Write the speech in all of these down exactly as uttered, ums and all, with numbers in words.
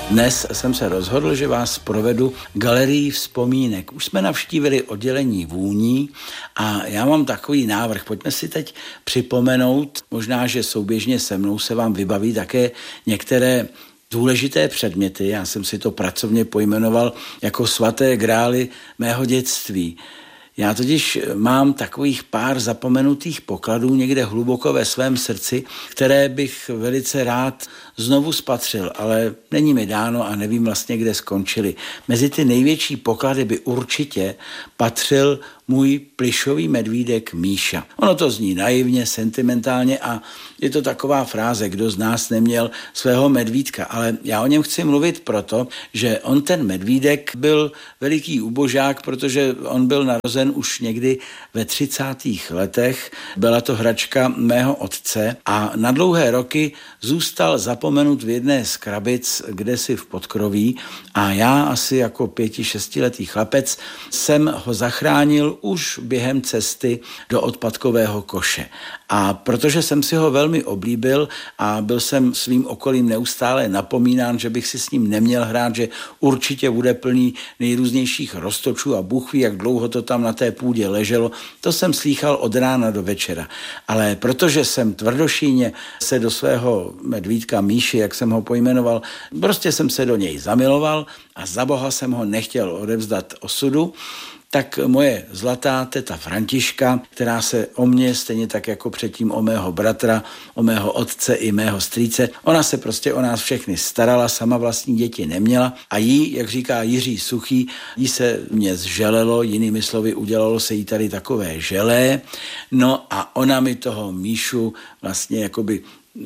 Dnes jsem se rozhodl, že vás provedu galerií vzpomínek. Už jsme navštívili oddělení vůní a já mám takový návrh. Pojďme si teď připomenout, možná, že souběžně se mnou se vám vybaví také některé důležité předměty. Já jsem si to pracovně pojmenoval jako svaté grály mého dětství. Já totiž mám takových pár zapomenutých pokladů někde hluboko ve svém srdci, které bych velice rád znovu spatřil, ale není mi dáno a nevím vlastně, kde skončili. Mezi ty největší poklady by určitě patřil můj plyšový medvídek Míša. Ono to zní naivně, sentimentálně a je to taková fráze, kdo z nás neměl svého medvídka, ale já o něm chci mluvit proto, že on ten medvídek byl veliký ubožák, protože on byl narozen už někdy ve třicátých letech. Byla to hračka mého otce a na dlouhé roky zůstal zapomenut v jedné z krabic kdesi v podkroví a já asi jako pěti, šestiletý chlapec jsem ho zachránil už během cesty do odpadkového koše. A protože jsem si ho velmi oblíbil a byl jsem svým okolím neustále napomínán, že bych si s ním neměl hrát, že určitě bude plný nejrůznějších roztočů a Bůh ví, jak dlouho to tam na té půdě leželo, to jsem slýchal od rána do večera. Ale protože jsem tvrdošíjně se do svého medvídka Míši, jak jsem ho pojmenoval, prostě jsem se do něj zamiloval a za boha jsem ho nechtěl odevzdat osudu, tak moje zlatá teta Františka, která se o mě, stejně tak jako předtím o mého bratra, o mého otce i mého strýce, ona se prostě o nás všechny starala, sama vlastní děti neměla a jí, jak říká Jiří Suchý, jí se mě zželelo, jinými slovy udělalo se jí tady takové želé, no a ona mi toho Míšu vlastně jakoby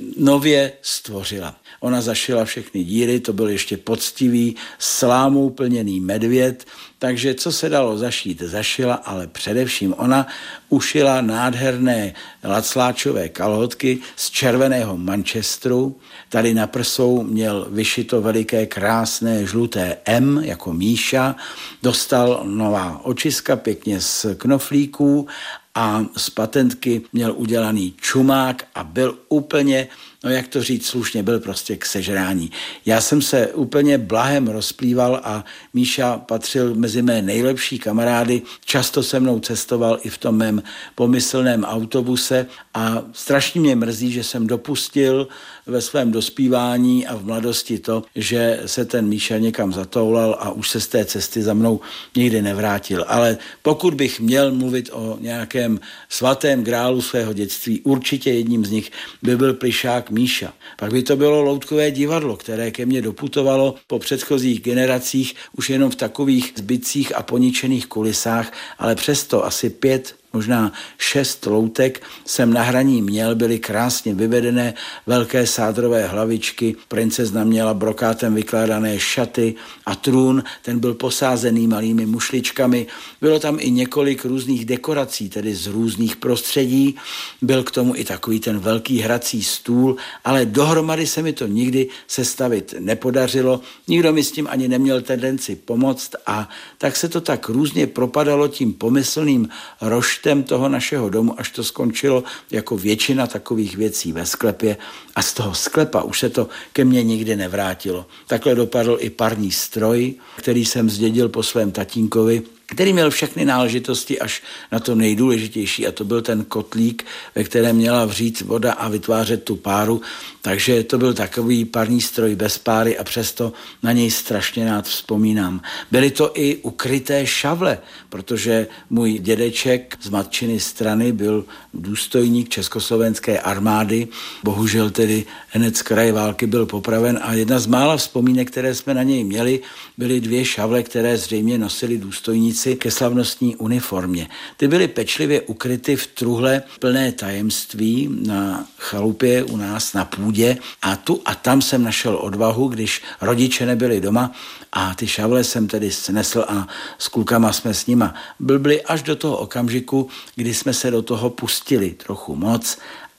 nově stvořila. Ona zašila všechny díry, to byl ještě poctivý, slámou plněný medvěd, takže co se dalo zašít, zašila, ale především ona ušila nádherné lacláčové kalhotky z červeného Manchesteru. Tady na prsou měl vyšito veliké krásné žluté M jako Míša, dostal nová očiska pěkně z knoflíků a z patentky měl udělaný čumák a byl úplně, no jak to říct slušně, byl prostě k sežrání. Já jsem se úplně blahem rozplýval a Míša patřil mezi mé nejlepší kamarády, často se mnou cestoval i v tom mém pomyslném autobuse a strašně mě mrzí, že jsem dopustil ve svém dospívání a v mladosti to, že se ten Míša někam zatoulal a už se z té cesty za mnou nikdy nevrátil. Ale pokud bych měl mluvit o nějakém svatém grálu svého dětství, určitě jedním z nich by byl plyšák Míša. Pak by to bylo loutkové divadlo, které ke mně doputovalo po předchozích generacích už jenom v takových zbytcích a poničených kulisách, ale přesto asi pět možná šest loutek jsem na hraní měl, byly krásně vyvedené velké sádrové hlavičky, princezna měla brokátem vykládané šaty a trůn, ten byl posázený malými mušličkami. Bylo tam i několik různých dekorací, tedy z různých prostředí. Byl k tomu i takový ten velký hrací stůl, ale dohromady se mi to nikdy sestavit nepodařilo. Nikdo mi s tím ani neměl tendenci pomoct a tak se to tak různě propadalo tím pomyslným roštem toho našeho domu, až to skončilo jako většina takových věcí ve sklepě a z toho sklepa už se to ke mně nikdy nevrátilo. Takhle dopadl i parní stroj, který jsem zdědil po svém tatínkovi, který měl všechny náležitosti až na to nejdůležitější a to byl ten kotlík, ve kterém měla vřít voda a vytvářet tu páru, takže to byl takový parní stroj bez páry a přesto na něj strašně rád vzpomínám. Byly to i ukryté šavle, protože můj dědeček z matčiny strany byl důstojník československé armády, bohužel tedy hned z kraje války byl popraven a jedna z mála vzpomínek, které jsme na něj měli, byly dvě šavle, které zřejmě nosili důstojníci ke slavnostní uniformě. Ty byly pečlivě ukryty v truhle plné tajemství na chalupě u nás na půdě a tu a tam jsem našel odvahu, když rodiče nebyli doma a ty šavle jsem tedy snesl a s klukama jsme s nima blbli až do toho okamžiku, kdy jsme se do toho pustili trochu moc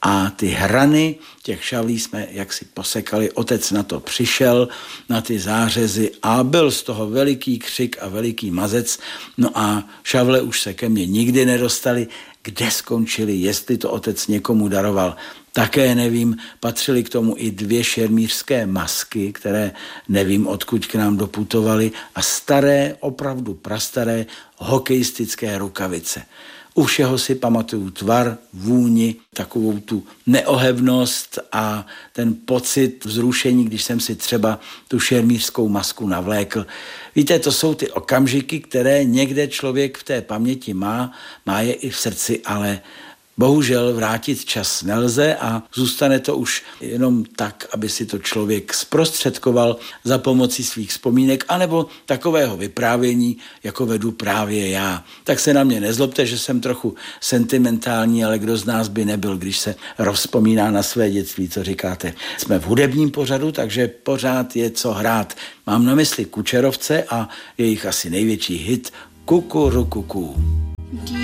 a ty hrany těch šavlí jsme jaksi posekali. Otec na to přišel, na ty zářezy a byl z toho veliký křik a veliký mazec. No a šavle už se ke mně nikdy nedostali. Kde skončili, jestli to otec někomu daroval, také nevím. Patřily k tomu i dvě šermířské masky, které nevím, odkud k nám doputovaly, a staré, opravdu prastaré hokejistické rukavice. U všeho si pamatuju tvar, vůni, takovou tu neohebnost a ten pocit vzrušení, když jsem si třeba tu šermířskou masku navlékl. Víte, to jsou ty okamžiky, které někde člověk v té paměti má, má je i v srdci, ale bohužel vrátit čas nelze a zůstane to už jenom tak, aby si to člověk zprostředkoval za pomocí svých vzpomínek anebo takového vyprávění, jako vedu právě já. Tak se na mě nezlobte, že jsem trochu sentimentální, ale kdo z nás by nebyl, když se rozpomíná na své dětství, co říkáte. Jsme v hudebním pořadu, takže pořád je co hrát. Mám na mysli Kučerovce a jejich asi největší hit Kukurukuku.